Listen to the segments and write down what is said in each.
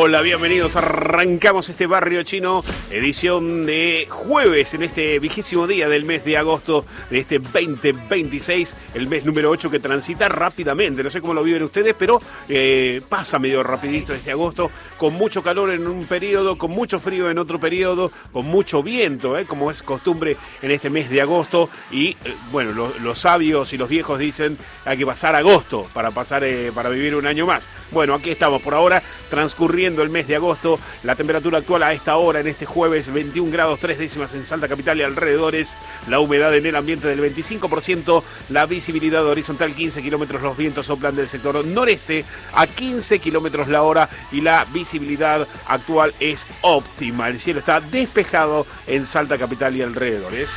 Hola, bienvenidos. Arrancamos este Barrio Chino, edición de jueves en este 20º día del mes de agosto de este 2026, el mes número 8 que transita rápidamente. No sé cómo lo viven ustedes, pero pasa medio rapidito este agosto, con mucho calor en un periodo, con mucho frío en otro periodo, con mucho viento, como es costumbre en este mes de agosto. Y bueno, los sabios y los viejos dicen hay que pasar agosto para vivir un año más. Bueno, aquí estamos por ahora, transcurriendo el mes de agosto. La temperatura actual a esta hora, en este jueves, 21 grados 3 décimas en Salta capital y alrededores. La humedad en el ambiente del 25%. La visibilidad horizontal 15 kilómetros. Los vientos soplan del sector noreste a 15 kilómetros la hora. Y la visibilidad actual es óptima. El cielo está despejado en Salta capital y alrededores.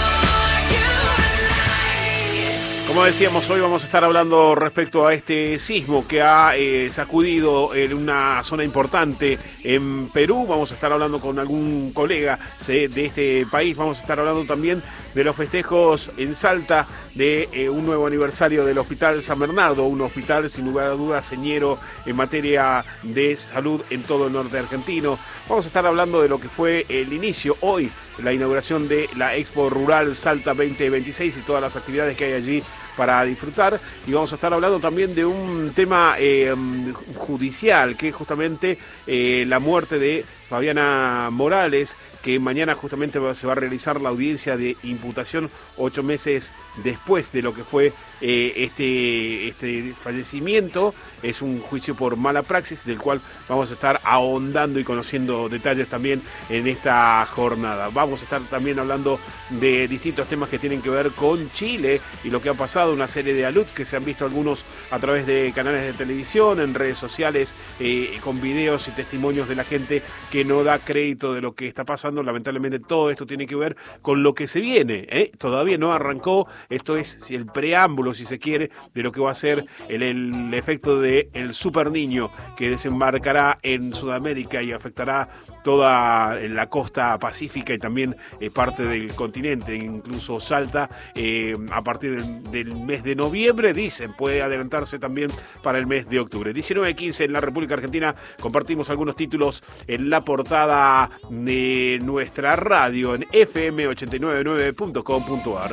Como decíamos, hoy vamos a estar hablando respecto a este sismo que ha sacudido en una zona importante en Perú. Vamos a estar hablando con algún colega de este país. Vamos a estar hablando también de los festejos en Salta de un nuevo aniversario del Hospital San Bernardo, un hospital sin lugar a dudas señero en materia de salud en todo el norte argentino. Vamos a estar hablando de lo que fue el inicio hoy, la inauguración de la Expo Rural Salta 2026 y todas las actividades que hay allí para disfrutar. Y vamos a estar hablando también de un tema judicial, que es justamente la muerte de Fabiana Morales, que mañana justamente se va a realizar la audiencia de imputación 8 meses después de lo que fue este fallecimiento. Es un juicio por mala praxis del cual vamos a estar ahondando y conociendo detalles también en esta jornada. Vamos a estar también hablando de distintos temas que tienen que ver con Chile y lo que ha pasado, una serie de aluts que se han visto algunos a través de canales de televisión, en redes sociales, con videos y testimonios de la gente que no da crédito de lo que está pasando. Lamentablemente todo esto tiene que ver con lo que se viene, todavía no arrancó. Esto es el preámbulo, si se quiere, de lo que va a ser el efecto del super niño que desembarcará en Sudamérica y afectará toda la costa pacífica y también parte del continente, incluso Salta, a partir del mes de noviembre, dicen, puede adelantarse también para el mes de octubre. 19:15 en la República Argentina. Compartimos algunos títulos en la portada de nuestra radio en fm899.com.ar.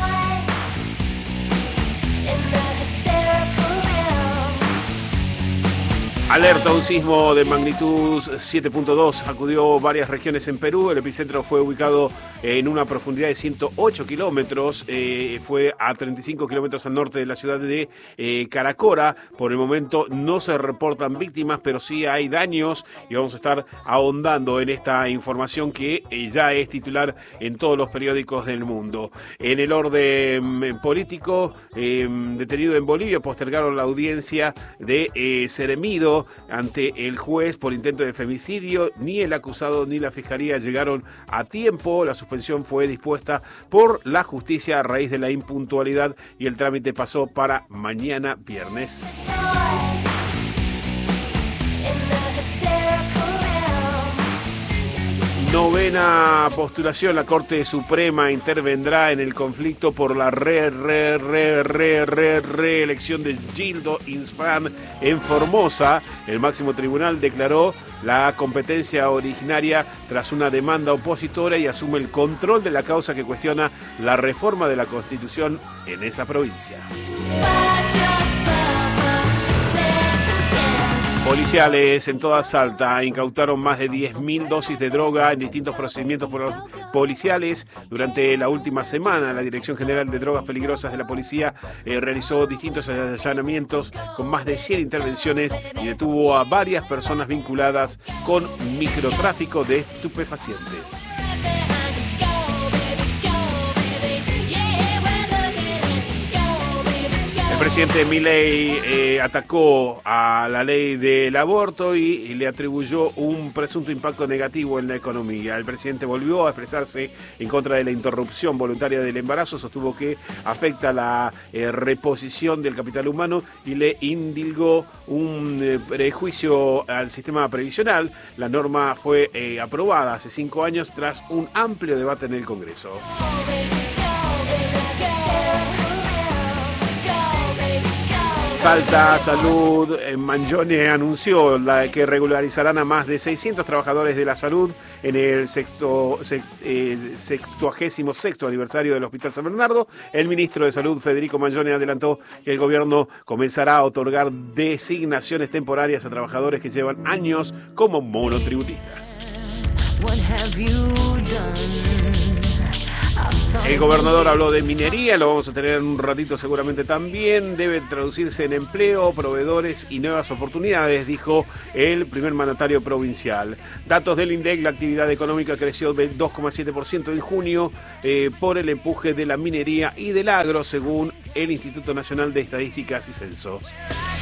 Alerta, un sismo de magnitud 7.2 acudió varias regiones en Perú. El epicentro fue ubicado en una profundidad de 108 kilómetros. Fue a 35 kilómetros al norte de la ciudad de Caracora. Por el momento no se reportan víctimas, pero sí hay daños. Y vamos a estar ahondando en esta información que ya es titular en todos los periódicos del mundo. En el orden político, detenido en Bolivia, postergaron la audiencia de Ceremido ante el juez por intento de femicidio. Ni el acusado ni la fiscalía llegaron a tiempo. La suspensión fue dispuesta por la justicia a raíz de la impuntualidad y el trámite pasó para mañana viernes. Novena postulación. La Corte Suprema intervendrá en el conflicto por la reelección de Gildo Insfrán en Formosa. El máximo tribunal declaró la competencia originaria tras una demanda opositora y asume el control de la causa que cuestiona la reforma de la Constitución en esa provincia. Policiales en toda Salta incautaron más de 10.000 dosis de droga en distintos procedimientos policiales. Durante la última semana, la Dirección General de Drogas Peligrosas de la Policía realizó distintos allanamientos con más de 100 intervenciones y detuvo a varias personas vinculadas con microtráfico de estupefacientes. El presidente Milei atacó a la ley del aborto y le atribuyó un presunto impacto negativo en la economía. El presidente volvió a expresarse en contra de la interrupción voluntaria del embarazo, sostuvo que afecta la reposición del capital humano y le indilgó un prejuicio al sistema previsional. La norma fue aprobada hace 5 años tras un amplio debate en el Congreso. Salta Salud Mangione anunció que regularizarán a más de 600 trabajadores de la salud en el 66º aniversario del Hospital San Bernardo. El ministro de Salud, Federico Mangione, adelantó que el gobierno comenzará a otorgar designaciones temporarias a trabajadores que llevan años como monotributistas. El gobernador habló de minería, lo vamos a tener en un ratito seguramente también. Debe traducirse en empleo, proveedores y nuevas oportunidades, dijo el primer mandatario provincial. Datos del INDEC, la actividad económica creció del 2,7% en junio por el empuje de la minería y del agro, según el Instituto Nacional de Estadísticas y Censos.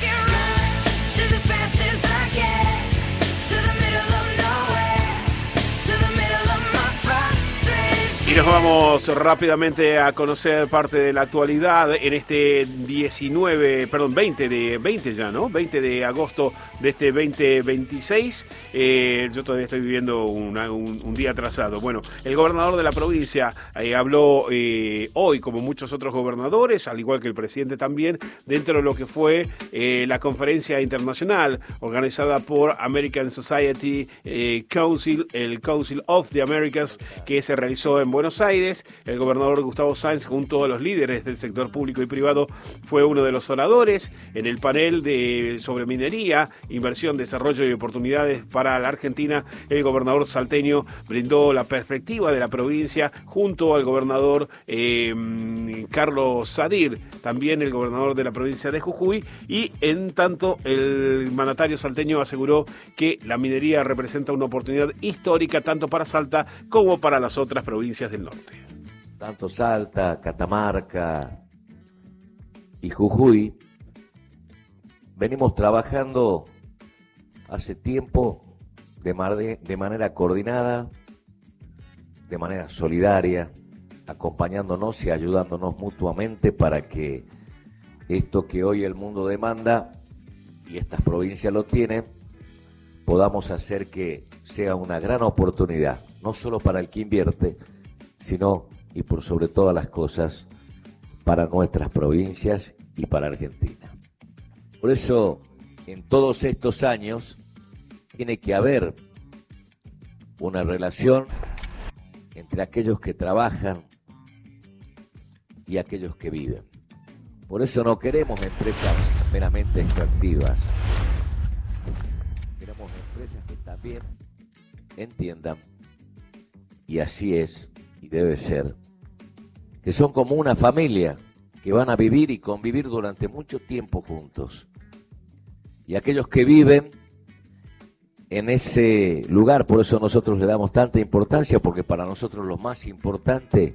Y nos vamos rápidamente a conocer parte de la actualidad en este 20 de agosto de este 2026. Yo todavía estoy viviendo un día atrasado. Bueno, el gobernador de la provincia habló hoy, como muchos otros gobernadores, al igual que el presidente también, dentro de lo que fue la conferencia internacional organizada por American Society Council, el Council of the Americas, que se realizó en Buenos Aires. El gobernador Gustavo Sáenz, junto a los líderes del sector público y privado, fue uno de los oradores en el panel sobre minería, inversión, desarrollo y oportunidades para la Argentina. El gobernador salteño brindó la perspectiva de la provincia junto al gobernador Carlos Sadir, también el gobernador de la provincia de Jujuy, y en tanto el mandatario salteño aseguró que la minería representa una oportunidad histórica tanto para Salta como para las otras provincias del norte. Tanto Salta, Catamarca y Jujuy venimos trabajando hace tiempo de manera coordinada, de manera solidaria, acompañándonos y ayudándonos mutuamente para que esto que hoy el mundo demanda y estas provincias lo tienen, podamos hacer que sea una gran oportunidad, no solo para el que invierte, sino y por sobre todas las cosas, para nuestras provincias y para Argentina. Por eso, en todos estos años, tiene que haber una relación entre aquellos que trabajan y aquellos que viven. Por eso no queremos empresas meramente extractivas. Queremos empresas que también entiendan, y así es y debe ser, que son como una familia, que van a vivir y convivir durante mucho tiempo juntos. Y aquellos que viven en ese lugar, por eso nosotros le damos tanta importancia, porque para nosotros lo más importante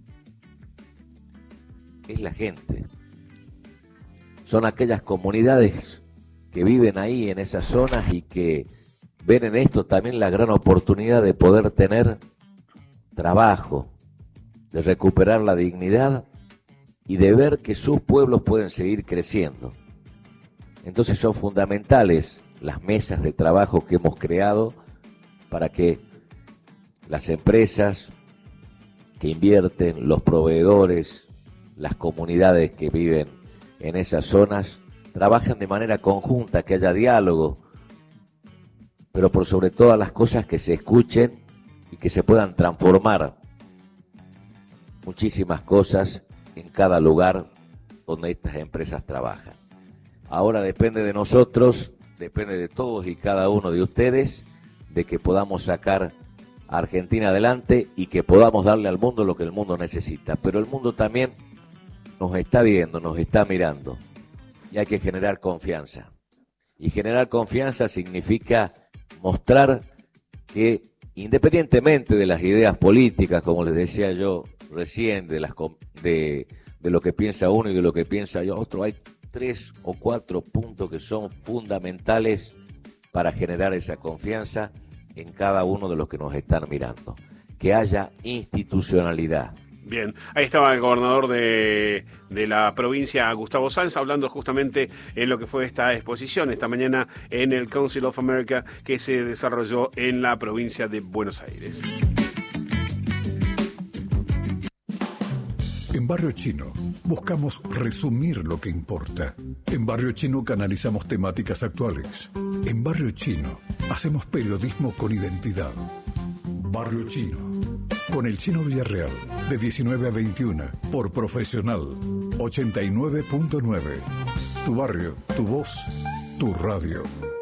es la gente. Son aquellas comunidades que viven ahí en esas zonas y que ven en esto también la gran oportunidad de poder tener trabajo, de recuperar la dignidad y de ver que sus pueblos pueden seguir creciendo. Entonces son fundamentales las mesas de trabajo que hemos creado para que las empresas que invierten, los proveedores, las comunidades que viven en esas zonas, trabajen de manera conjunta, que haya diálogo, pero por sobre todas las cosas que se escuchen y que se puedan transformar muchísimas cosas en cada lugar donde estas empresas trabajan. Ahora depende de nosotros, depende de todos y cada uno de ustedes, de que podamos sacar a Argentina adelante y que podamos darle al mundo lo que el mundo necesita. Pero el mundo también nos está viendo, nos está mirando, y hay que generar confianza. Y generar confianza significa mostrar que, independientemente de las ideas políticas, como les decía yo recién, de lo que piensa uno y de lo que piensa otro, hay 3 o 4 puntos que son fundamentales para generar esa confianza en cada uno de los que nos están mirando. Que haya institucionalidad. Bien, ahí estaba el gobernador de la provincia, Gustavo Sáenz, hablando justamente en lo que fue esta exposición esta mañana en el Council of America que se desarrolló en la provincia de Buenos Aires. En Barrio Chino buscamos resumir lo que importa. En Barrio Chino canalizamos temáticas actuales. En Barrio Chino hacemos periodismo con identidad. Barrio Chino, con el Chino Villarreal, de 19 a 21, por Profesional 89.9. Tu barrio, tu voz, tu radio.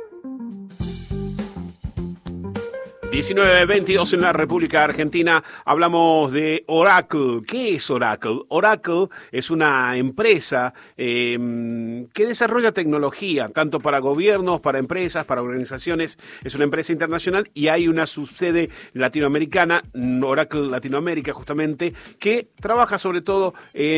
19:22 en la República Argentina. Hablamos de Oracle. ¿Qué es Oracle? Oracle es una empresa que desarrolla tecnología, tanto para gobiernos, para empresas, para organizaciones. Es una empresa internacional y hay una subsede latinoamericana, Oracle Latinoamérica justamente, que trabaja sobre todo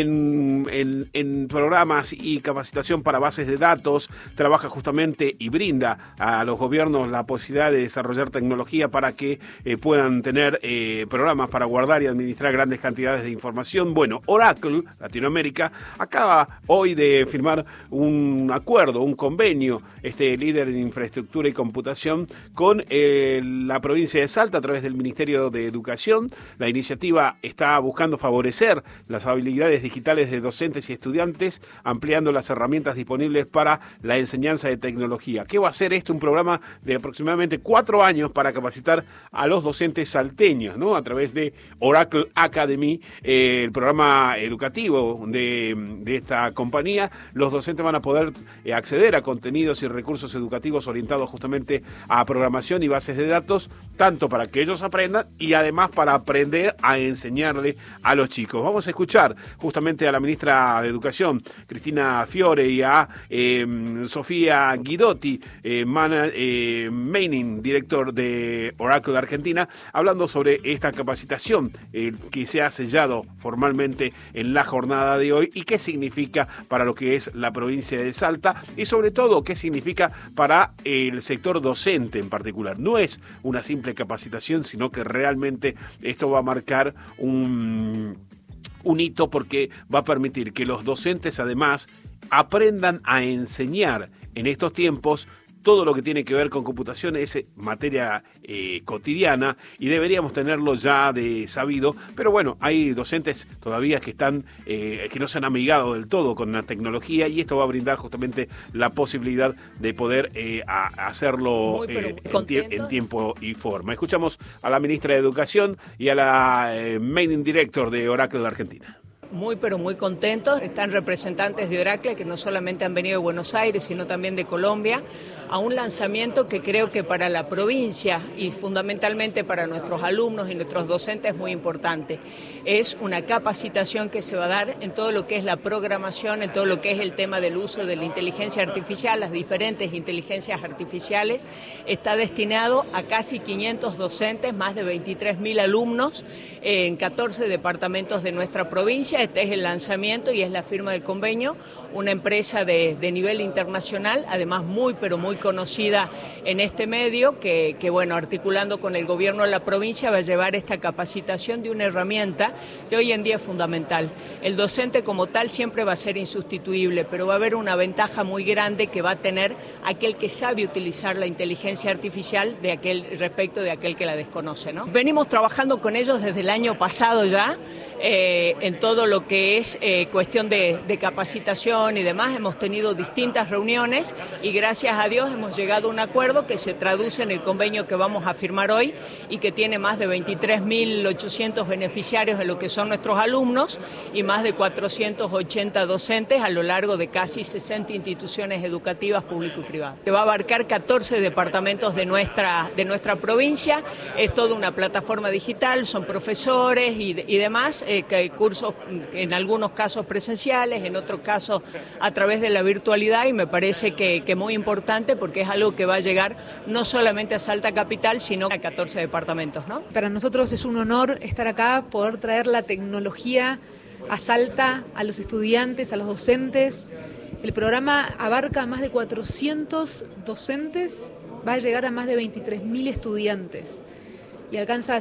en programas y capacitación para bases de datos. Trabaja justamente y brinda a los gobiernos la posibilidad de desarrollar tecnología para que puedan tener programas para guardar y administrar grandes cantidades de información. Bueno, Oracle Latinoamérica acaba hoy de firmar un acuerdo, un convenio, líder en infraestructura y computación, con la provincia de Salta a través del Ministerio de Educación. La iniciativa está buscando favorecer las habilidades digitales de docentes y estudiantes, ampliando las herramientas disponibles para la enseñanza de tecnología. ¿Qué va a ser esto? Un programa de aproximadamente 4 años para capacitar a los docentes salteños, ¿no? A través de Oracle Academy, el programa educativo de esta compañía. Los docentes van a poder acceder a contenidos y recursos educativos orientados justamente a programación y bases de datos, tanto para que ellos aprendan y además para aprender a enseñarle a los chicos. Vamos a escuchar justamente a la ministra de Educación, Cristina Fiore, y a Sofía Guidotti, Manning, director de Oracle Argentina, hablando sobre esta capacitación que se ha sellado formalmente en la jornada de hoy y qué significa para lo que es la provincia de Salta y sobre todo qué significa para el sector docente en particular. No es una simple capacitación, sino que realmente esto va a marcar un hito, porque va a permitir que los docentes además aprendan a enseñar en estos tiempos todo lo que tiene que ver con computación. Es materia cotidiana y deberíamos tenerlo ya de sabido, pero bueno, hay docentes todavía que están que no se han amigado del todo con la tecnología, y esto va a brindar justamente la posibilidad de poder hacerlo en tiempo y forma. Escuchamos a la ministra de Educación y a la Managing Director de Oracle Argentina. Muy, pero muy contentos. Están representantes de Oracle que no solamente han venido de Buenos Aires, sino también de Colombia, a un lanzamiento que creo que para la provincia y fundamentalmente para nuestros alumnos y nuestros docentes es muy importante. Es una capacitación que se va a dar en todo lo que es la programación, en todo lo que es el tema del uso de la inteligencia artificial, las diferentes inteligencias artificiales. Está destinado a casi 500 docentes, más de 23.000 alumnos en 14 departamentos de nuestra provincia. Este es el lanzamiento y es la firma del convenio, una empresa de nivel internacional, además muy pero muy conocida en este medio, que bueno, articulando con el gobierno de la provincia va a llevar esta capacitación de una herramienta que hoy en día es fundamental. El docente como tal siempre va a ser insustituible, pero va a haber una ventaja muy grande que va a tener aquel que sabe utilizar la inteligencia artificial respecto de aquel que la desconoce, ¿no? Venimos trabajando con ellos desde el año pasado ya, en todo lo que es cuestión de capacitación y demás. Hemos tenido distintas reuniones y gracias a Dios hemos llegado a un acuerdo que se traduce en el convenio que vamos a firmar hoy y que tiene más de 23.800 beneficiarios en lo que son nuestros alumnos y más de 480 docentes a lo largo de casi 60 instituciones educativas público y privado. Que va a abarcar 14 departamentos de nuestra provincia. Es toda una plataforma digital, son profesores y demás, que hay cursos en algunos casos presenciales, en otros casos a través de la virtualidad, y me parece que muy importante porque es algo que va a llegar no solamente a Salta Capital, sino a 14 departamentos, ¿no? Para nosotros es un honor estar acá, poder traer la tecnología a Salta, a los estudiantes, a los docentes. El programa abarca a más de 400 docentes, va a llegar a más de 23.000 estudiantes y alcanza a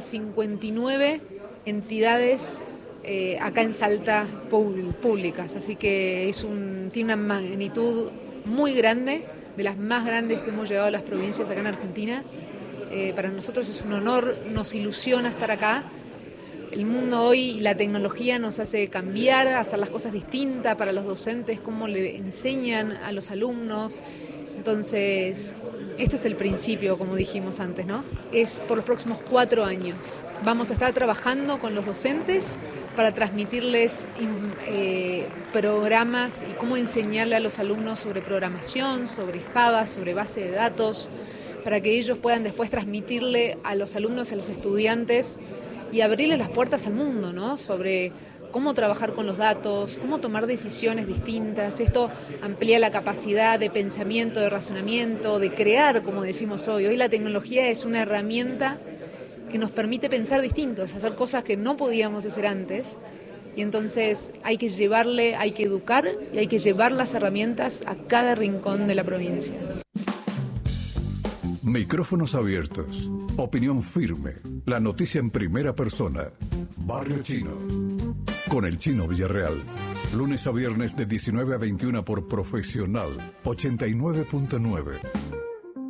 59 entidades acá en Salta públicas, así que tiene una magnitud muy grande, de las más grandes que hemos llegado a las provincias acá en Argentina. Para nosotros es un honor, nos ilusiona estar acá El mundo hoy y la tecnología nos hace cambiar, hacer las cosas distintas para los docentes, cómo le enseñan a los alumnos. Entonces, esto es el principio, como dijimos antes, ¿no? Es por los próximos 4 años. Vamos a estar trabajando con los docentes para transmitirles programas y cómo enseñarle a los alumnos sobre programación, sobre Java, sobre base de datos, para que ellos puedan después transmitirle a los alumnos, a los estudiantes y abrirles las puertas al mundo, ¿no? Sobre cómo trabajar con los datos, cómo tomar decisiones distintas. Esto amplía la capacidad de pensamiento, de razonamiento, de crear, como decimos hoy. Hoy la tecnología es una herramienta que nos permite pensar distintos, hacer cosas que no podíamos hacer antes. Y entonces hay que educar y hay que llevar las herramientas a cada rincón de la provincia. Micrófonos abiertos, opinión firme, la noticia en primera persona. Barrio Chino, con el Chino Villarreal. Lunes a viernes de 19 a 21 por Profesional 89.9.